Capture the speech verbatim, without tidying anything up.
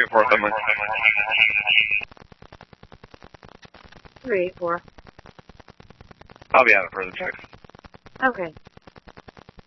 four seven. three eight four. I'll be out of further checks. Okay.